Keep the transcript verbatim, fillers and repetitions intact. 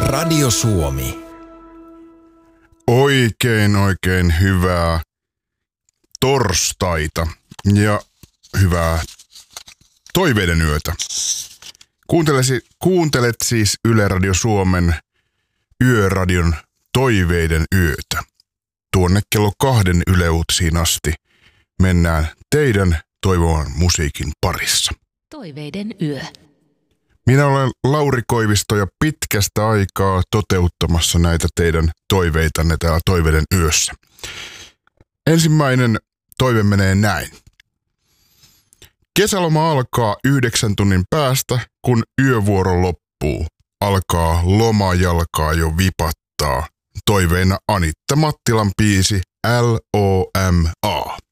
Radio Suomi. Oikein, oikein hyvää torstaita ja hyvää toiveiden yötä. Kuuntelesi, kuuntelet siis Yle Radio Suomen Yöradion toiveiden yötä. Tuonne kello kahden Yle Uutisiin asti mennään teidän toivoman musiikin parissa. Toiveiden yö. Minä olen Lauri Koivisto ja pitkästä aikaa toteuttamassa näitä teidän toiveitanne täällä toiveiden yössä. Ensimmäinen toive menee näin. Kesäloma alkaa yhdeksän tunnin päästä, kun yövuoro loppuu. Alkaa lomajalkaa jo vipattaa. Toiveena Anitta Mattilan biisi L O M A.